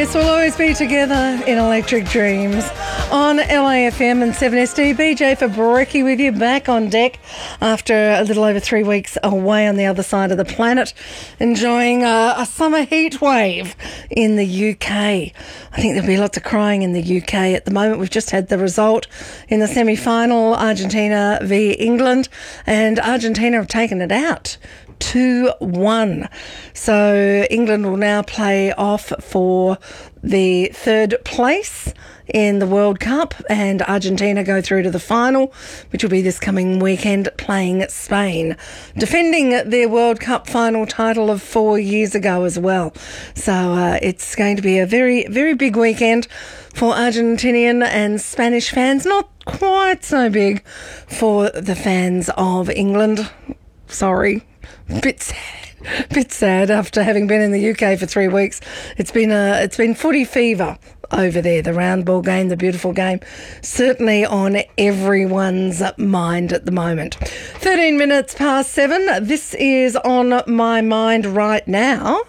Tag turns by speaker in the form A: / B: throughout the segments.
A: Yes, we'll always be together in Electric Dreams on LAFM and 7SD. BJ Fabricki with you, back on deck after a little over 3 weeks away on the other side of the planet, enjoying a summer heat wave in the UK. I think there'll be lots of crying in the UK at the moment. We've just had the result in the semi-final, Argentina v England, and Argentina have taken it out 2-1. So England will now play off for the third place in the World Cup, and Argentina go through to the final, which will be this coming weekend, playing Spain, defending their World Cup final title of 4 years ago as well. So it's going to be a very, very big weekend for Argentinian and Spanish fans. Not quite so big for the fans of England. Sorry. Bit sad after having been in the UK for 3 weeks. It's been footy fever over there. The round ball game, the beautiful game, certainly on everyone's mind at the moment. 13 minutes past 7. This is on my mind right now.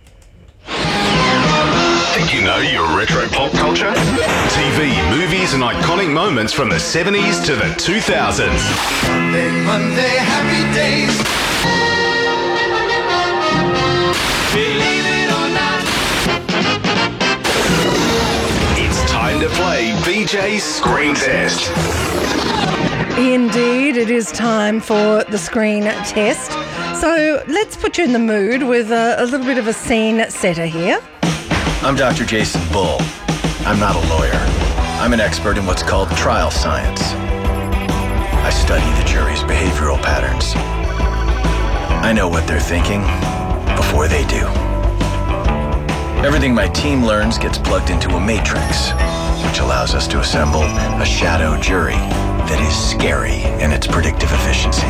B: Think you know your retro pop culture? TV, movies and iconic moments from the 70s to the 2000s.
C: Monday, happy days. Believe it or not.
B: It's time to play BJ's Screen Test.
A: Indeed, it is time for the screen test. So let's put you in the mood with a little bit of a scene setter here.
D: I'm Dr. Jason Bull. I'm not a lawyer. I'm an expert in what's called trial science. I study the jury's behavioral patterns. I know what they're thinking before they do. Everything my team learns gets plugged into a matrix, which allows us to assemble a shadow jury that is scary in its predictive efficiency.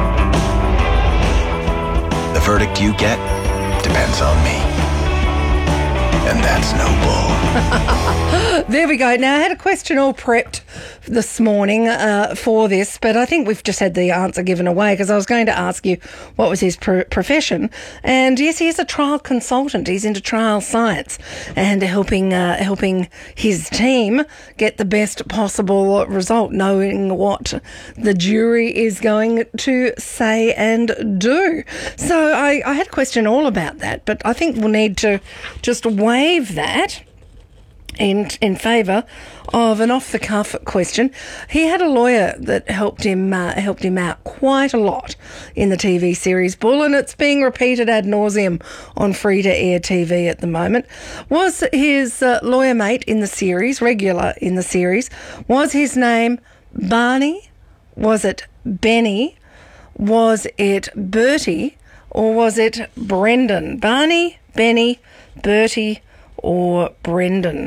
D: The verdict you get depends on me. And that's no bull.
A: There we go. Now, I had a question all prepped this morning for this, but I think we've just had the answer given away, because I was going to ask you what was his profession. And yes, he is a trial consultant. He's into trial science and helping his team get the best possible result, knowing what the jury is going to say and do. So I had a question all about that, but I think we'll need to just waive that in favour of an off-the-cuff question. He had a lawyer that helped him out quite a lot in the TV series Bull, and it's being repeated ad nauseum on free-to-air TV at the moment. Was his lawyer mate in the series, regular in the series, was his name Barney? Was it Benny? Was it Bertie? Or was it Brendan? Barney, Benny, Bertie or Brendan?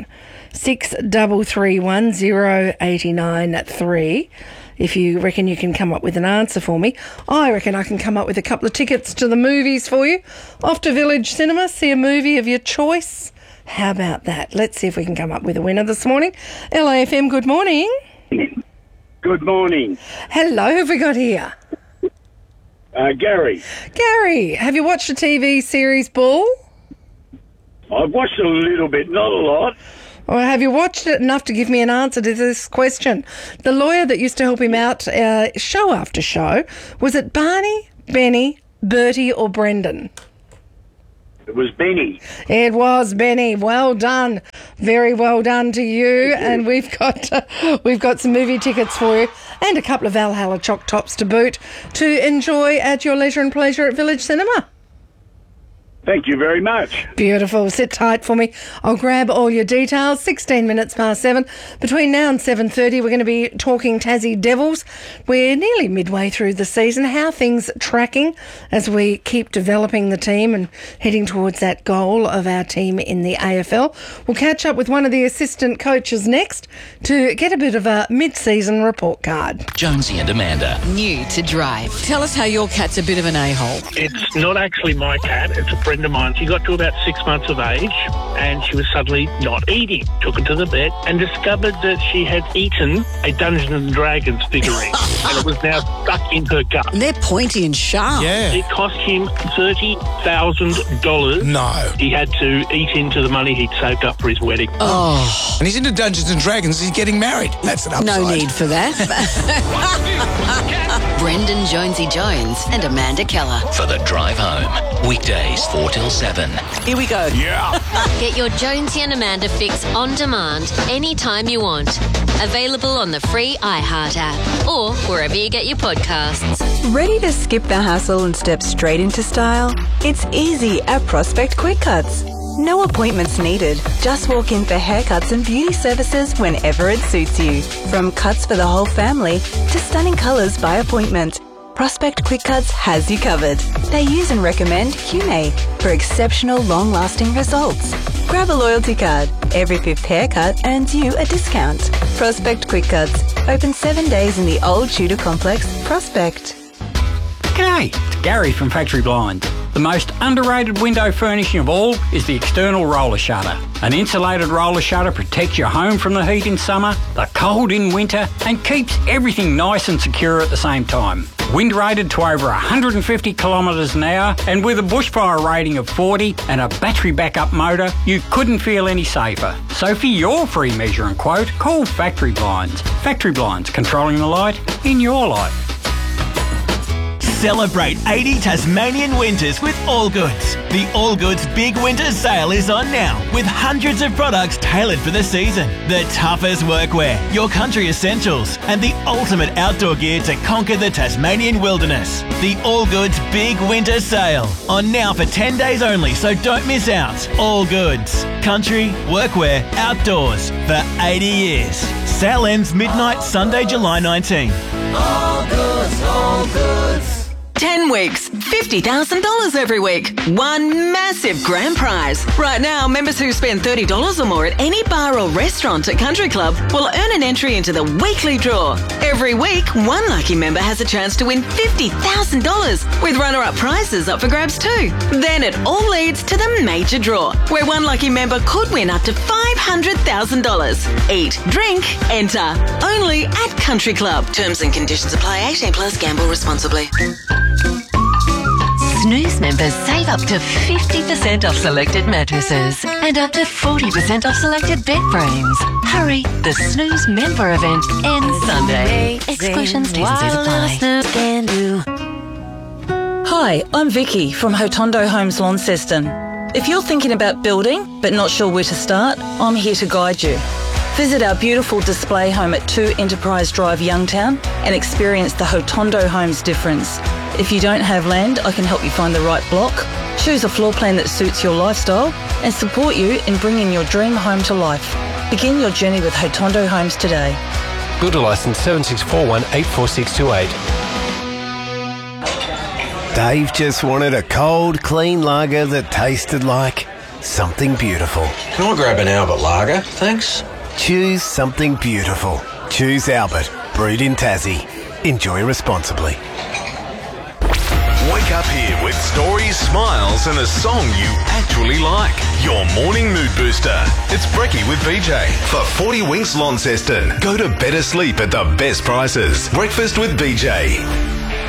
A: 6331089 if you reckon you can come up with an answer for me. I reckon I can come up with a couple of tickets to the movies for you. Off to Village Cinema, see a movie of your choice. How about that? Let's see if we can come up with a winner this morning. LAFM, good morning.
E: Good morning.
A: Hello, who have we got here?
E: Gary.
A: Gary, have you watched the TV series Bull?
E: I've watched a little bit, not a lot.
A: Or have you watched it enough to give me an answer to this question? The lawyer that used to help him out show after show, was it Barney, Benny, Bertie or Brendan?
E: It was Benny.
A: It was Benny. Well done. Very well done to you. And we've got some movie tickets for you and a couple of Valhalla Choc Tops to boot to enjoy at your leisure and pleasure at Village Cinema.
E: Thank you very much.
A: Beautiful. Sit tight for me. I'll grab all your details. 16 minutes past 7. Between now and 7:30, we're going to be talking Tassie Devils. We're nearly midway through the season. How are things tracking as we keep developing the team and heading towards that goal of our team in the AFL? We'll catch up with one of the assistant coaches next to get a bit of a mid-season report card.
F: Jonesy and Amanda.
G: New to Drive. Tell us how your cat's a bit of an a-hole.
H: It's not actually my cat, it's a friend
F: friend of mine. She got to about 6 months of age and she was suddenly not eating. Took her to the vet and discovered that she had eaten a Dungeons & Dragons figurine and it was now stuck in her gut.
G: They're pointy and sharp.
H: Yeah.
F: It cost him $30,000.
H: No.
F: He had to eat into the money he'd saved up for his wedding.
G: Oh,
H: And he's into Dungeons and Dragons. He's getting married. That's an upside.
G: no need for that.
I: Brendan Jonesy Jones and Amanda Keller.
J: For the drive home. Weekdays 4 till 7.
G: Here we go.
H: Yeah.
K: Get your Jonesy and Amanda fix on demand anytime you want. Available on the free iHeart app or wherever you get your podcasts.
L: Ready to skip the hassle and step straight into style? It's easy at Prospect Quick Cuts. No appointments needed. Just walk in for haircuts and beauty services whenever it suits you. From cuts for the whole family to stunning colours by appointment, Prospect Quick Cuts has you covered. They use and recommend Hume for exceptional long-lasting results. Grab a loyalty card. Every 5th haircut earns you a discount. Prospect Quick Cuts. Open 7 days in the old Tudor complex, Prospect.
M: G'day, it's Gary from Factory Blinds. The most underrated window furnishing of all is the external roller shutter. An insulated roller shutter protects your home from the heat in summer, the cold in winter, and keeps everything nice and secure at the same time. Wind rated to over 150 kilometres an hour, and with a bushfire rating of 40 and a battery backup motor, you couldn't feel any safer. So for your free measure and quote, call Factory Blinds. Factory Blinds, controlling the light in your life.
N: Celebrate 80 Tasmanian winters with Allgoods. The Allgoods Big Winter Sale is on now with hundreds of products tailored for the season. The toughest workwear, your country essentials, and the ultimate outdoor gear to conquer the Tasmanian wilderness. The Allgoods Big Winter Sale on now for 10 days only, so don't miss out. Allgoods. Country, workwear, outdoors for 80 years. Sale ends midnight Sunday, July 19.
C: Allgoods, Allgoods.
I: 10 weeks, $50,000 every week. One massive grand prize. Right now, members who spend $30 or more at any bar or restaurant at Country Club will earn an entry into the weekly draw. Every week, one lucky member has a chance to win $50,000 with runner-up prizes up for grabs too. Then it all leads to the major draw, where one lucky member could win up to $500,000. Eat, drink, enter. Only at Country Club. Terms and conditions apply. 18 plus. Gamble responsibly.
K: Snooze members save up to 50% off selected mattresses and up to 40% off selected bed frames. Hurry, the Snooze member event ends Sunday. Exclusions, T's and C's apply.
O: Hi, I'm Vicky from Hotondo Homes Launceston. If you're thinking about building but not sure where to start, I'm here to guide you. Visit our beautiful display home at 2 Enterprise Drive, Youngtown, and experience the Hotondo Homes difference. If you don't have land, I can help you find the right block, choose a floor plan that suits your lifestyle, and support you in bringing your dream home to life. Begin your journey with Hotondo Homes today.
P: Builder licence 7641-84628.
Q: Dave just wanted a cold, clean lager that tasted like something beautiful.
R: Can I grab an Albert lager, thanks?
Q: Choose something beautiful. Choose Albert, brewed in Tassie. Enjoy responsibly.
B: Wake up here with stories, smiles, and a song you actually like. Your morning mood booster. It's Brekkie with BJ. For 40 Winks Launceston. Go to better sleep at the best prices. Breakfast with BJ.